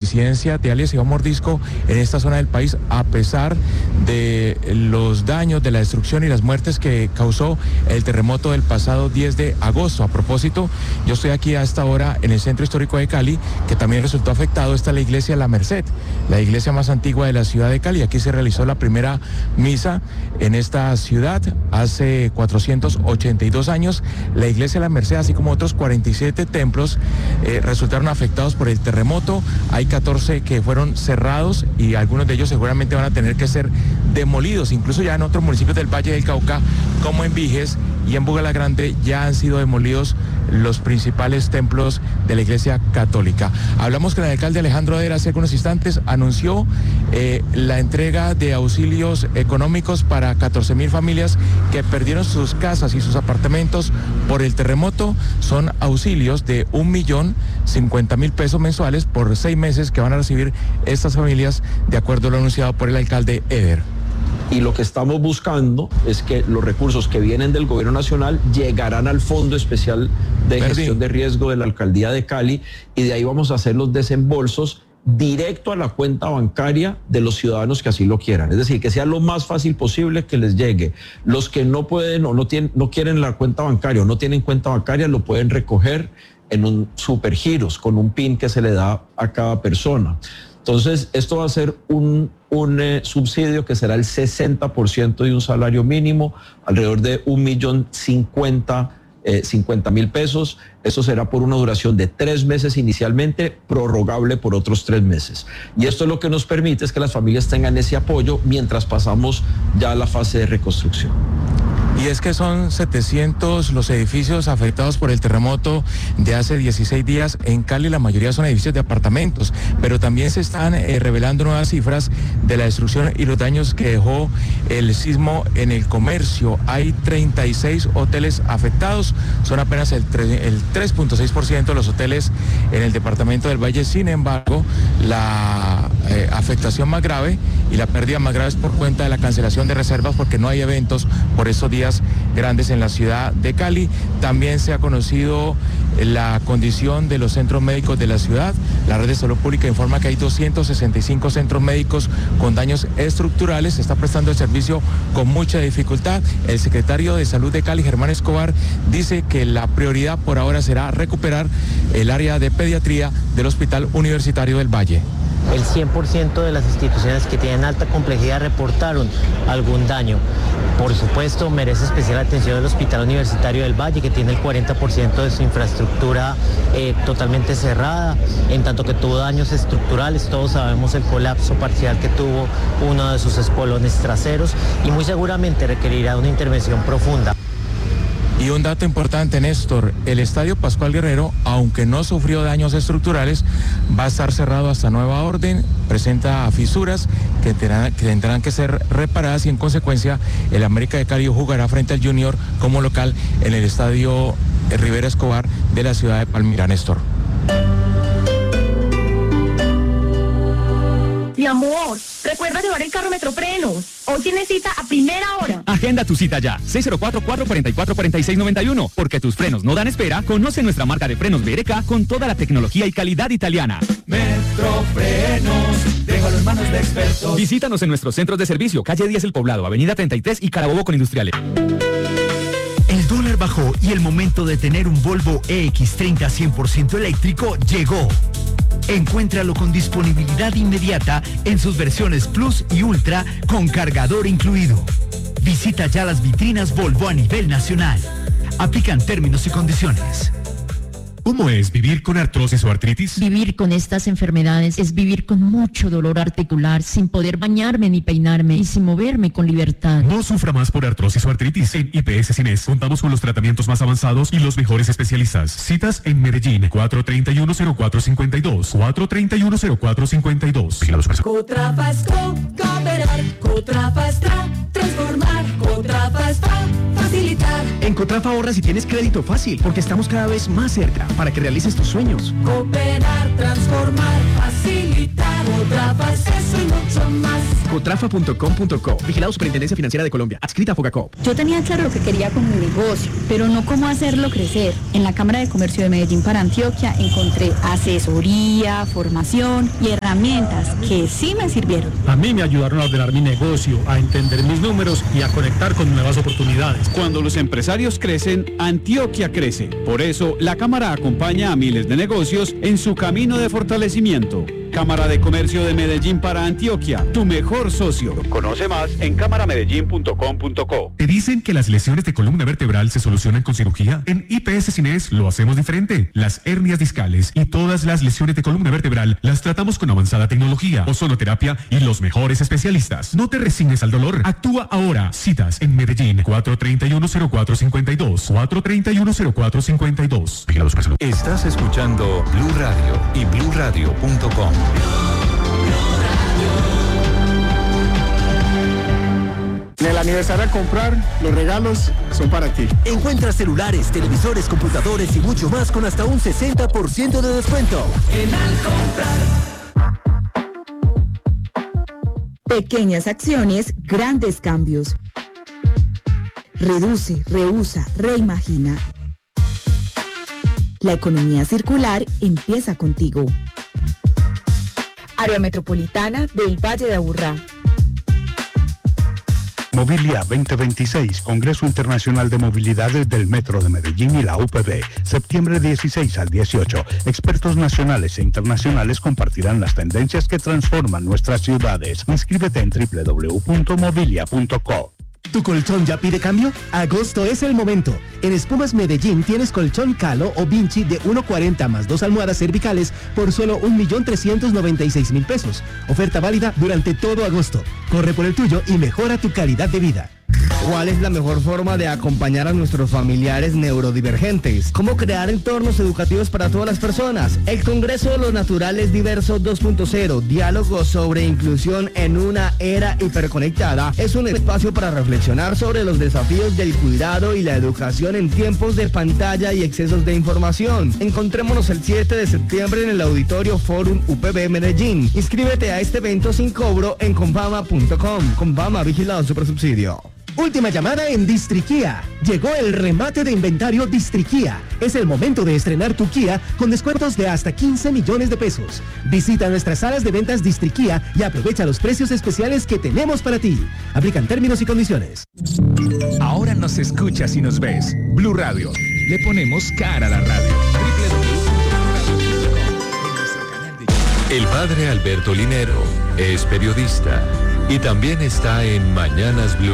incidencia de alias Iván Mordisco en esta zona del país, a pesar de los daños, de la destrucción y las muertes que causó el terremoto del pasado 10 de agosto. A propósito, yo estoy aquí a esta hora en el centro histórico de Cali, que también resultó afectado. Está la iglesia La Merced, la iglesia más antigua de la ciudad de Cali. Aquí se realizó la primera misa en esta ciudad hace 482 años. La iglesia La Merced, así como otros 47 templos, resultaron afectados por el terremoto. Hay 14 que fueron cerrados y algunos de ellos seguramente van a tener que ser demolidos. Incluso ya en otros municipios del Valle del Cauca, como en Viges y en Bogalagrande, ya han sido demolidos los principales templos de la Iglesia Católica. Hablamos con el alcalde Alejandro Ader hace algunos instantes. Anunció la entrega de auxilios económicos para 14.000 familias que perdieron sus casas y sus apartamentos por el terremoto. Son auxilios de 1.050.000 pesos mensuales por 6 meses que van a recibir estas familias, de acuerdo a lo anunciado por el alcalde Eder. Y lo que estamos buscando es que los recursos que vienen del gobierno nacional llegarán al Fondo Especial de Gestión de Riesgo de la Alcaldía de Cali, y de ahí vamos a hacer los desembolsos directo a la cuenta bancaria de los ciudadanos que así lo quieran. Es decir, que sea lo más fácil posible que les llegue. Los que no pueden o no quieren la cuenta bancaria o no tienen cuenta bancaria, lo pueden recoger en un supergiros con un PIN que se le da a cada persona. Entonces, esto va a ser un subsidio que será el 60% de un salario mínimo, alrededor de 1.050.000 pesos. Eso será por una duración de 3 meses inicialmente, prorrogable por otros 3 meses. Y esto lo que nos permite es que las familias tengan ese apoyo mientras pasamos ya a la fase de reconstrucción. Y es que son 700 los edificios afectados por el terremoto de hace 16 días en Cali. La mayoría son edificios de apartamentos, pero también se están revelando nuevas cifras de la destrucción y los daños que dejó el sismo en el comercio. Hay 36 hoteles afectados, son apenas el 3.6% de los hoteles en el departamento del Valle. Sin embargo, la afectación más grave y la pérdida más grave es por cuenta de la cancelación de reservas, porque no hay eventos por estos días grandes en la ciudad de Cali. También se ha conocido la condición de los centros médicos de la ciudad. La red de salud pública informa que hay 265 centros médicos con daños estructurales. Se está prestando el servicio con mucha dificultad. El secretario de Salud de Cali, Germán Escobar, dice que la prioridad por ahora será recuperar el área de pediatría del Hospital Universitario del Valle. El 100% de las instituciones que tienen alta complejidad reportaron algún daño. Por supuesto, merece especial atención el Hospital Universitario del Valle, que tiene el 40% de su infraestructura totalmente cerrada, en tanto que tuvo daños estructurales. Todos sabemos el colapso parcial que tuvo uno de sus espolones traseros y muy seguramente requerirá una intervención profunda. Y un dato importante, Néstor, el Estadio Pascual Guerrero, aunque no sufrió daños estructurales, va a estar cerrado hasta nueva orden. Presenta fisuras que tendrán que ser reparadas y en consecuencia el América de Cali jugará frente al Junior como local en el Estadio Rivera Escobar de la ciudad de Palmira. Néstor. Mi amor, recuerda llevar el carro Metrofrenos. Hoy tienes cita a primera hora. Agenda tu cita ya, 604-444-4691. Porque tus frenos no dan espera, conoce nuestra marca de frenos BRK con toda la tecnología y calidad italiana. Metrofrenos, déjalo en manos de expertos. Visítanos en nuestros centros de servicio, calle 10 El Poblado, avenida 33 y Carabobo con Industriales. El dólar bajó y el momento de tener un Volvo EX30 100% eléctrico llegó. Encuéntralo con disponibilidad inmediata en sus versiones Plus y Ultra con cargador incluido. Visita ya las vitrinas Volvo a nivel nacional. Aplican términos y condiciones. ¿Cómo es vivir con artrosis o artritis? Vivir con estas enfermedades es vivir con mucho dolor articular, sin poder bañarme ni peinarme y sin moverme con libertad. No sufra más por artrosis o artritis. En IPS Cines contamos con los tratamientos más avanzados y los mejores especialistas. Citas en Medellín, 431-0452, 431-0452. Cotrafas, cooperar, Cotrafas, transformar, Cotrafas, facilitar. En Cotrafa ahorras si tienes crédito fácil, porque estamos cada vez más cerca para que realices tus sueños. Cooperar, transformar, facilitar, Cotrafas, eso y mucho más. Cotrafa.com.co. Vigilado Superintendencia Financiera de Colombia. Adscrita a Fogacop. Yo tenía claro lo que quería con mi negocio, pero no cómo hacerlo crecer. En la Cámara de Comercio de Medellín para Antioquia encontré asesoría, formación y herramientas que sí me sirvieron. A mí me ayudaron a ordenar mi negocio, a entender mis números y a conectar con nuevas oportunidades. Cuando los empresarios crecen, Antioquia crece. Por eso, la Cámara acompaña a miles de negocios en su camino de fortalecimiento. Cámara de Comercio de Medellín para Antioquia, tu mejor socio. Conoce más en cámaramedellín.com.co. ¿Te dicen que las lesiones de columna vertebral se solucionan con cirugía? En IPS Cines lo hacemos diferente. Las hernias discales y todas las lesiones de columna vertebral las tratamos con avanzada tecnología, ozonoterapia y los mejores especialistas. No te resignes al dolor. Actúa ahora. Citas en Medellín 431-0452. 431-0452. Vigilados por salud. Estás escuchando Blue Radio y BlueRadio.com. En el aniversario a comprar, los regalos son para ti. Encuentra celulares, televisores, computadores y mucho más con hasta un 60% de descuento. En Al Comprar. Pequeñas acciones, grandes cambios. Reduce, reusa, reimagina. La economía circular empieza contigo. Área Metropolitana del Valle de Aburrá. Mobilia 2026, Congreso Internacional de Movilidades del Metro de Medellín y la UPB, septiembre 16 al 18. Expertos nacionales e internacionales compartirán las tendencias que transforman nuestras ciudades. Inscríbete en www.mobilia.co. ¿Tu colchón ya pide cambio? Agosto es el momento. En Espumas Medellín tienes colchón Calo o Vinci de 1.40 más 2 almohadas cervicales por solo 1.396.000 pesos. Oferta válida durante todo agosto. Corre por el tuyo y mejora tu calidad de vida. ¿Cuál es la mejor forma de acompañar a nuestros familiares neurodivergentes? ¿Cómo crear entornos educativos para todas las personas? El Congreso de los Naturales Diversos 2.0, diálogo sobre inclusión en una era hiperconectada, es un espacio para reflexionar sobre los desafíos del cuidado y la educación en tiempos de pantalla y excesos de información. Encontrémonos el 7 de septiembre en el Auditorio Forum UPB Medellín. Inscríbete a este evento sin cobro en compama.com. Compama, vigilado Supersubsidio. Última llamada en Distriquía. Llegó el remate de inventario Distriquía. Es el momento de estrenar tu Kia con descuentos de hasta 15 millones de pesos. Visita nuestras salas de ventas Distriquía y aprovecha los precios especiales que tenemos para ti. Aplican términos y condiciones. Ahora nos escuchas y nos ves. Blue Radio. Le ponemos cara a la radio. El padre Alberto Linero es periodista y también está en Mañanas Blue.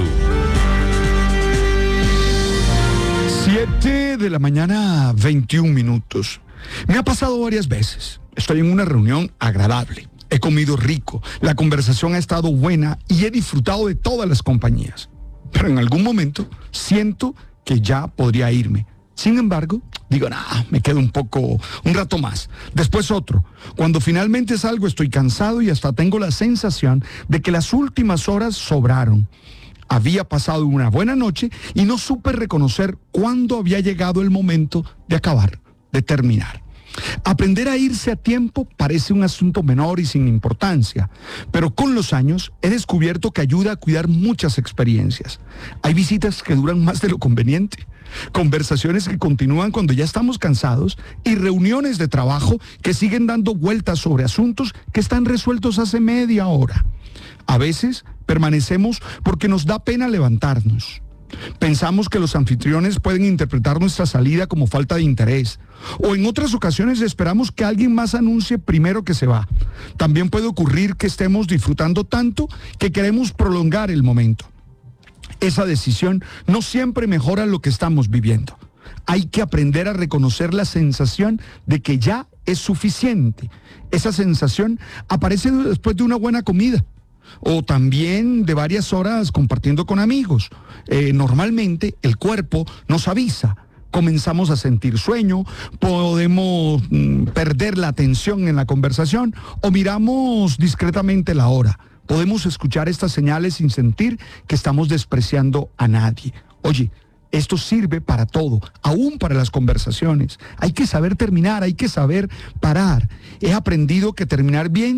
7 de la mañana, 21 minutos. Me ha pasado varias veces. Estoy en una reunión agradable. He comido rico, la conversación ha estado buena y he disfrutado de todas las compañías. Pero en algún momento siento que ya podría irme. Sin embargo, digo, me quedo un rato más. Después otro. Cuando finalmente salgo estoy cansado y hasta tengo la sensación de que las últimas horas sobraron. Había pasado una buena noche y no supe reconocer cuándo había llegado el momento de acabar, de terminar. Aprender a irse a tiempo parece un asunto menor y sin importancia, pero con los años he descubierto que ayuda a cuidar muchas experiencias. Hay visitas que duran más de lo conveniente, conversaciones que continúan cuando ya estamos cansados y reuniones de trabajo que siguen dando vueltas sobre asuntos que están resueltos hace media hora. A veces permanecemos porque nos da pena levantarnos. Pensamos que los anfitriones pueden interpretar nuestra salida como falta de interés, o en otras ocasiones esperamos que alguien más anuncie primero que se va. También puede ocurrir que estemos disfrutando tanto que queremos prolongar el momento. Esa decisión no siempre mejora lo que estamos viviendo. Hay que aprender a reconocer la sensación de que ya es suficiente. Esa sensación aparece después de una buena comida, o también de varias horas compartiendo con amigos. Normalmente el cuerpo nos avisa. Comenzamos a sentir sueño, podemos perder la atención en la conversación o miramos discretamente la hora. Podemos escuchar estas señales sin sentir que estamos despreciando a nadie. Oye, esto sirve para todo, aún para las conversaciones. Hay que saber terminar, hay que saber parar. He aprendido que terminar bien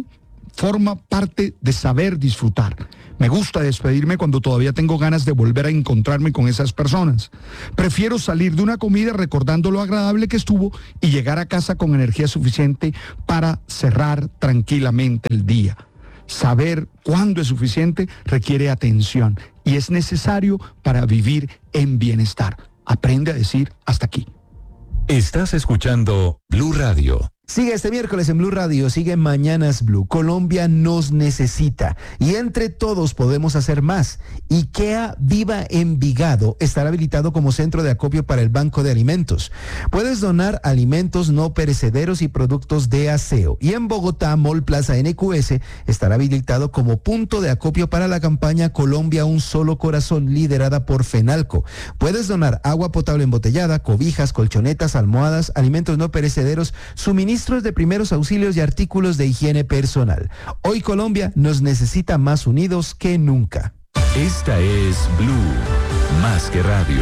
forma parte de saber disfrutar. Me gusta despedirme cuando todavía tengo ganas de volver a encontrarme con esas personas. Prefiero salir de una comida recordando lo agradable que estuvo y llegar a casa con energía suficiente para cerrar tranquilamente el día. Saber cuándo es suficiente requiere atención y es necesario para vivir en bienestar. Aprende a decir hasta aquí. Estás escuchando Blue Radio. Sigue este miércoles en Blue Radio, sigue Mañanas Blue. Colombia nos necesita y entre todos podemos hacer más. IKEA Viva Envigado estará habilitado como centro de acopio para el Banco de Alimentos. Puedes donar alimentos no perecederos y productos de aseo. Y en Bogotá, Mall Plaza NQS estará habilitado como punto de acopio para la campaña Colombia Un Solo Corazón, liderada por FENALCO. Puedes donar agua potable embotellada, cobijas, colchonetas, almohadas, alimentos no perecederos, suministros de primeros auxilios y artículos de higiene personal. Hoy Colombia nos necesita más unidos que nunca. Esta es Blue, más que radio.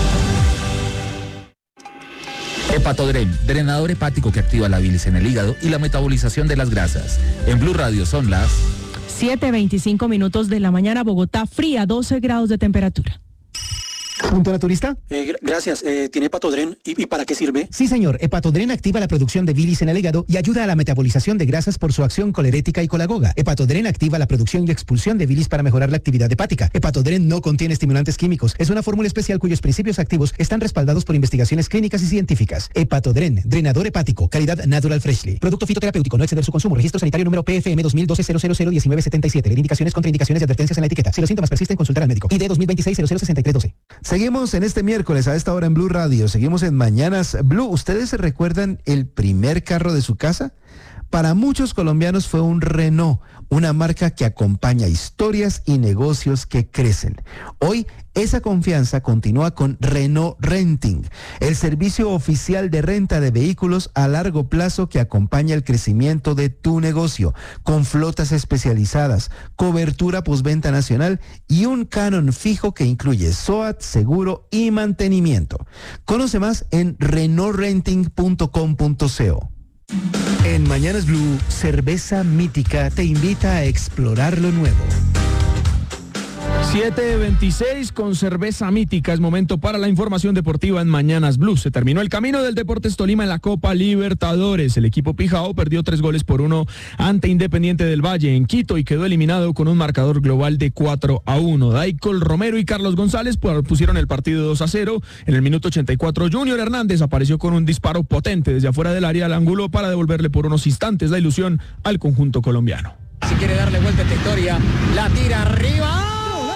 Hepatodren, drenador hepático que activa la bilis en el hígado y la metabolización de las grasas. En Blue Radio son las 7:25 minutos de la mañana, Bogotá, fría, 12 grados de temperatura. ¿Punto naturista? Gracias. ¿Tiene Hepatodren? ¿Y para qué sirve? Sí, señor. Hepatodren activa la producción de bilis en el hígado y ayuda a la metabolización de grasas por su acción colerética y colagoga. Hepatodren activa la producción y expulsión de bilis para mejorar la actividad hepática. Hepatodren no contiene estimulantes químicos. Es una fórmula especial cuyos principios activos están respaldados por investigaciones clínicas y científicas. Hepatodren, drenador hepático, calidad Natural Freshly. Producto fitoterapéutico, no exceder su consumo. Registro sanitario número PFM 2012-001977. Indicaciones, contraindicaciones y advertencias en la etiqueta. Si los síntomas persisten, consultar al médico. ID 2026-006312. Seguimos en este miércoles a esta hora en Blue Radio, seguimos en Mañanas Blue. ¿Ustedes se recuerdan el primer carro de su casa? Para muchos colombianos fue un Renault, una marca que acompaña historias y negocios que crecen. Hoy esa confianza continúa con Renault Renting, el servicio oficial de renta de vehículos a largo plazo que acompaña el crecimiento de tu negocio, con flotas especializadas, cobertura postventa nacional y un canon fijo que incluye SOAT, seguro y mantenimiento. Conoce más en renaultrenting.com.co. En Mañanas Blue, Cerveza Mítica te invita a explorar lo nuevo. 7:26 con Cerveza Mítica. Es momento para la información deportiva en Mañanas Blue. Se terminó el camino del Deportes Tolima en la Copa Libertadores. El equipo Pijao perdió 3-1 ante Independiente del Valle en Quito y quedó eliminado con un marcador global de 4-1. Daicol Romero y Carlos González pusieron el partido 2-0. En el minuto 84, Junior Hernández apareció con un disparo potente desde afuera del área al ángulo para devolverle por unos instantes la ilusión al conjunto colombiano. Si quiere darle vuelta a esta historia, la tira arriba.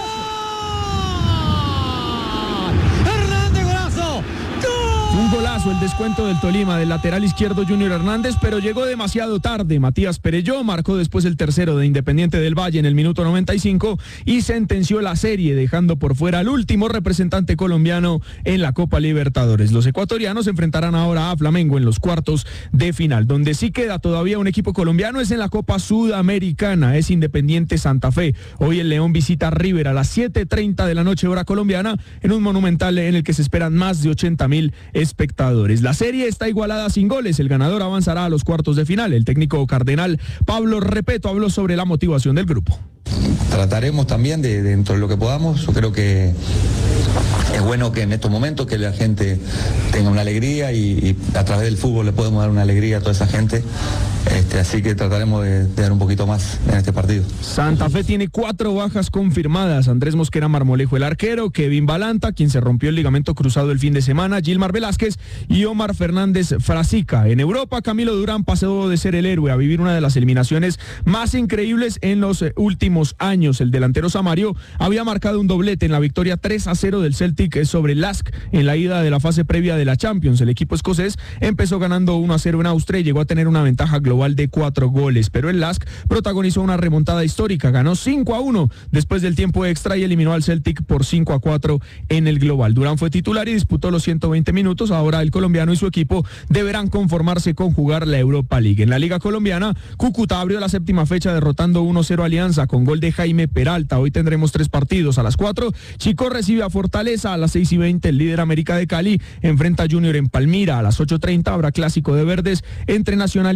Un golazo el descuento del Tolima del lateral izquierdo Junior Hernández, pero llegó demasiado tarde. Matías Perelló marcó después el tercero de Independiente del Valle en el minuto 95 y sentenció la serie, dejando por fuera al último representante colombiano en la Copa Libertadores. Los ecuatorianos se enfrentarán ahora a Flamengo en los cuartos de final. Donde sí queda todavía un equipo colombiano es en la Copa Sudamericana, es Independiente Santa Fe. Hoy el León visita a River a las 7:30 de la noche hora colombiana en un monumental en el que se esperan más de 80,000 espectadores. La serie está igualada sin goles. El ganador avanzará a los cuartos de final. El técnico cardenal Pablo Repeto habló sobre la motivación del grupo. Trataremos también de dentro de lo que podamos. Yo creo que es bueno que en estos momentos que la gente tenga una alegría y a través del fútbol le podemos dar una alegría a toda esa gente. Así que trataremos de dar un poquito más en este partido. Santa Fe tiene 4 bajas confirmadas. Andrés Mosquera Marmolejo, el arquero, Kevin Balanta, quien se rompió el ligamento cruzado el fin de semana, Gilmar Velázquez y Omar Fernández Frasica. En Europa, Camilo Durán pasó de ser el héroe a vivir una de las eliminaciones más increíbles en los últimos años. El delantero samario había marcado un doblete en la victoria 3-0 del Celtic sobre el Lask en la ida de la fase previa de la Champions. El equipo escocés empezó ganando 1-0 en Austria y llegó a tener una ventaja global de 4 goles, pero el Lask protagonizó una remontada histórica, ganó 5-1 después del tiempo extra y eliminó al Celtic por 5-4 en el global. Durán fue titular y disputó los 120 minutos. Ahora el colombiano y su equipo deberán conformarse con jugar la Europa League. En la Liga Colombiana, Cúcuta abrió la 7ª fecha derrotando 1-0 a Alianza con gol de Jaime Peralta. Hoy tendremos 3 partidos. A las 4, Chico recibe a Fortaleza. A las 6:20, el líder América de Cali enfrenta a Junior en Palmira. A las 8:30 habrá clásico de verdes entre Nacional y Cali en el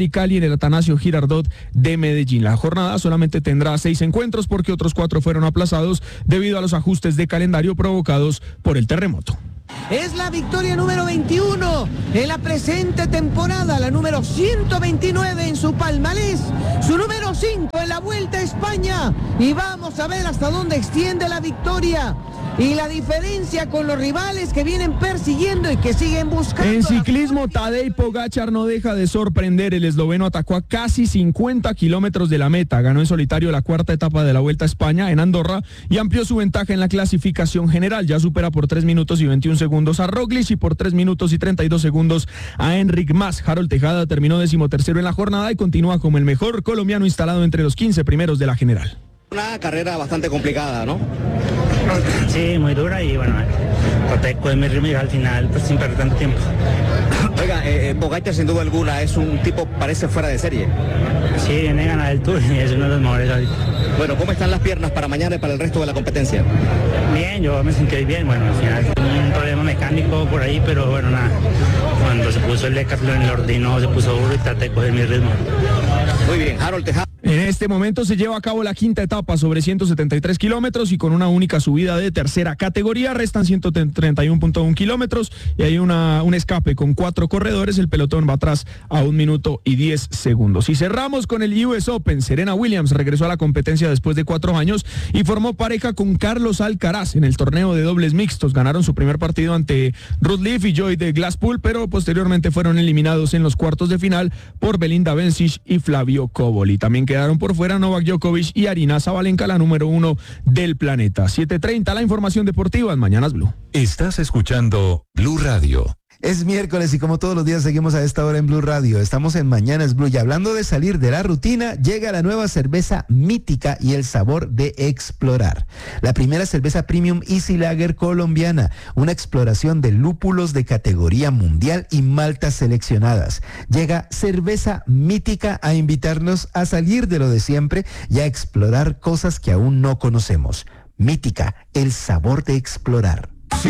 el Atanasio Girardot de Medellín. La jornada solamente tendrá 6 encuentros porque otros 4 fueron aplazados debido a los ajustes de calendario provocados por el terremoto. Es la victoria número 21 en la presente temporada, la número 129 en su palmarés, su número 5 en la Vuelta a España. Y vamos a ver hasta dónde extiende la victoria y la diferencia con los rivales que vienen persiguiendo y que siguen buscando. En ciclismo, Tadej Pogačar no deja de sorprender. El esloveno atacó a casi 50 kilómetros de la meta. Ganó en solitario la 4ª etapa de la Vuelta a España en Andorra y amplió su ventaja en la clasificación general. Ya supera por 3 minutos y 21 segundos a Roglic y por 3 minutos y 32 segundos a Enric Mas. Harold Tejada terminó 13º en la jornada y continúa como el mejor colombiano instalado entre los 15 primeros de la general. Una carrera bastante complicada, ¿no? Sí, muy dura y bueno, traté de mi ritmo y al final pues sin perder tanto tiempo. Oiga, Pogačar sin duda alguna es un tipo, parece fuera de serie. Sí, viene a ganar el Tour y es uno de los mejores ahorita. Bueno, ¿cómo están las piernas para mañana y para el resto de la competencia? Bien, yo me sentí bien, bueno, al final un problema mecánico por ahí, pero bueno, nada, cuando se puso el Decathlon, el ordino se puso duro y traté de coger mi ritmo. Muy bien, Harold Tejada. En este momento se lleva a cabo la 5ª etapa sobre 173 kilómetros y con una única subida de tercera categoría. Restan 131.1 kilómetros y hay un escape con 4 corredores. El pelotón va atrás a 1 minuto y 10 segundos. Y cerramos con el US Open. Serena Williams regresó a la competencia después de 4 años y formó pareja con Carlos Alcaraz en el torneo de dobles mixtos. Ganaron su primer partido ante Ruth Leaf y Joy de Glasspool, pero posteriormente fueron eliminados en los cuartos de final por Belinda Bencic y Flavio Cobolli. También quedaron por fuera Novak Djokovic y Aryna Sabalenka, la número 1 del planeta. 7:30, la información deportiva en Mañanas Blue. Estás escuchando Blue Radio. Es miércoles y como todos los días seguimos a esta hora en Blue Radio. Estamos en Mañanas Blue y hablando de salir de la rutina, llega la nueva cerveza Mítica y el sabor de explorar. La primera cerveza premium Easy Lager colombiana, una exploración de lúpulos de categoría mundial y maltas seleccionadas. Llega Cerveza Mítica a invitarnos a salir de lo de siempre y a explorar cosas que aún no conocemos. Mítica, el sabor de explorar.